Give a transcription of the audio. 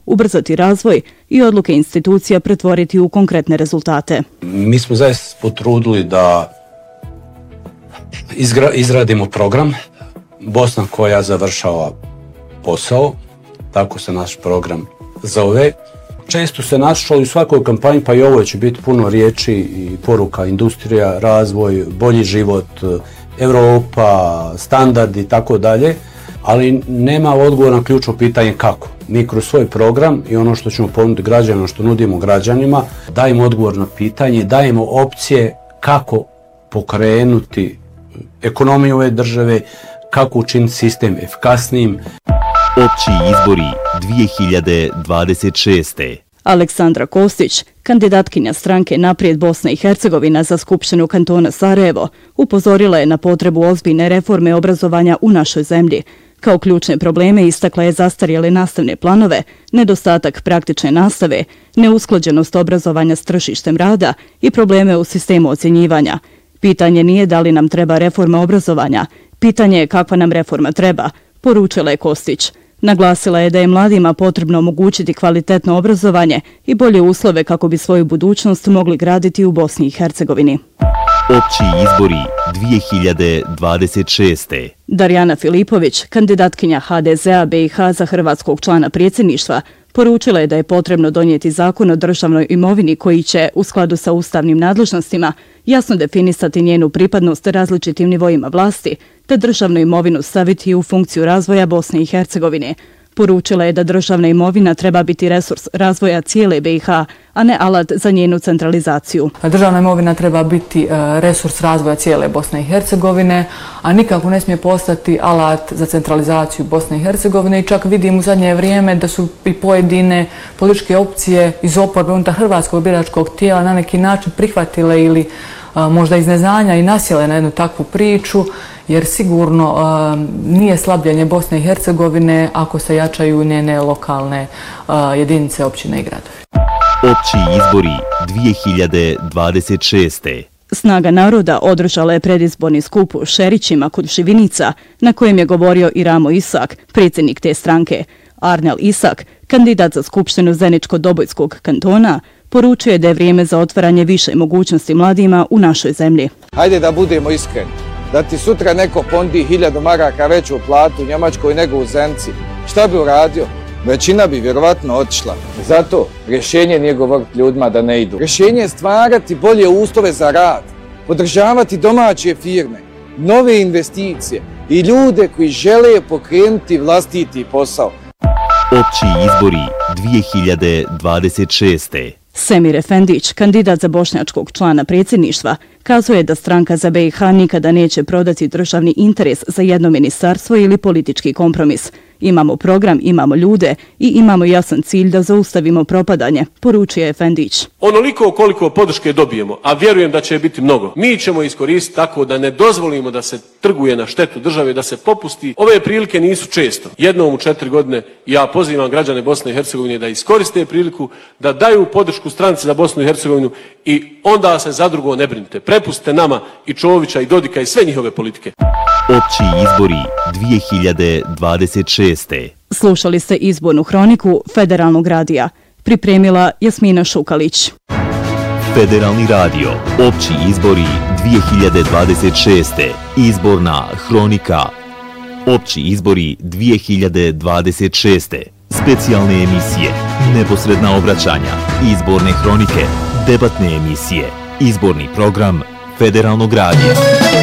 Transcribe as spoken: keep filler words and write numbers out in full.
ubrzati razvoj i odluke institucija pretvoriti u konkretne rezultate. Mi smo zaista potrudili da izgra, izradimo program Bosna koja završava posao, tako se naš program zove. Često se našlo u svakoj kampanji, pa i ovo će biti puno riječi i poruka industrija, razvoj, bolji život, Europa, standardi i tako dalje, ali nema odgovor na ključno pitanje kako. Mi kroz svoj program i ono što ćemo ponuditi građanima, što nudimo građanima, dajemo odgovor na pitanje, dajemo opcije kako pokrenuti ekonomiju ove države, kako učiniti sistem efikasnijim. Opći izbori dvije hiljade dvadeset šeste. Aleksandra Kostić, kandidatkinja stranke Naprijed Bosna i Hercegovina za Skupštinu kantona Sarajevo, upozorila je na potrebu ozbiljne reforme obrazovanja u našoj zemlji. Kao ključne probleme istakla je zastarjele nastavne planove, nedostatak praktične nastave, neusklađenost obrazovanja s tržištem rada i probleme u sistemu ocjenjivanja. Pitanje nije da li nam treba reforma obrazovanja, pitanje je kakva nam reforma treba, poručila je Kostić. Naglasila je da je mladima potrebno omogućiti kvalitetno obrazovanje i bolje uslove kako bi svoju budućnost mogli graditi u Bosni i Hercegovini. Opći izbori dvije hiljade dvadeset šeste. Darjana Filipović, kandidatkinja ha de zea be i ha za hrvatskog člana predsjedništva, poručila je da je potrebno donijeti zakon o državnoj imovini koji će, u skladu sa ustavnim nadležnostima, jasno definisati njenu pripadnost različitim nivoima vlasti, te državnu imovinu staviti u funkciju razvoja Bosne i Hercegovine. Poručila je da državna imovina treba biti resurs razvoja cijele be i ha, a ne alat za njenu centralizaciju. Državna imovina treba biti resurs razvoja cijele Bosne i Hercegovine, a nikako ne smije postati alat za centralizaciju Bosne i Hercegovine. I čak vidim u zadnje vrijeme da su i pojedine političke opcije iz oporbe unutar hrvatskog biračkog tijela na neki način prihvatile ili možda iz neznanja i nasjele na jednu takvu priču, jer sigurno nije slabljenje Bosne i Hercegovine ako se jačaju njene lokalne jedinice, općine i gradovi. Opći izbori dvije hiljade dvadeset šeste. Snaga naroda održala je predizborni skup u Šerićima kod Šivinica, na kojem je govorio i Ramo Isak, predsjednik te stranke. Arnel Isak, kandidat za Skupštinu Zeničko-Dobojskog kantona, poručuje je da je vrijeme za otvaranje više mogućnosti mladima u našoj zemlji. Hajde da budemo iskreni. Da ti sutra neko pondi hiljadu maraka veću platu u Njemačkoj nego u Zenci. Šta bi uradio? Većina bi vjerovatno otišla. Zato rješenje nije govoriti ljudima da ne idu. Rješenje je stvarati bolje uslove za rad, podržavati domaće firme, nove investicije i ljude koji žele pokrenuti vlastiti posao. Opći izbori dvije hiljade dvadeset šeste. Semir Efendić, kandidat za bošnjačkog člana predsjedništva, kazuje da stranka za be i ha nikada neće prodati državni interes za jedno ministarstvo ili politički kompromis. Imamo program, imamo ljude i imamo jasan cilj da zaustavimo propadanje, poručuje Efendić. Onoliko koliko podrške dobijemo, a vjerujem da će biti mnogo, mi ćemo iskoristiti tako da ne dozvolimo da se trguje na štetu države, da se popusti. Ove prilike nisu često. Jednom u četiri godine ja pozivam građane Bosne i Hercegovine da iskoriste priliku, da daju podršku stranci za Bosnu i Hercegovinu i onda se za drugo ne brinite. Prepustite nama i Čovića i Dodika i sve njihove politike. Opći izbori dvije hiljade dvadeset šeste. Slušali ste izbornu hroniku Federalnog radija. Pripremila Jasmina Šukalić. Federalni radio. Opći izbori dvije hiljade dvadeset šeste. Izborna hronika. Opći izbori dvije hiljade dvadeset šeste. Specijalne emisije, neposredna obraćanja, izborne hronike, debatne emisije, izborni program Federalnog radija.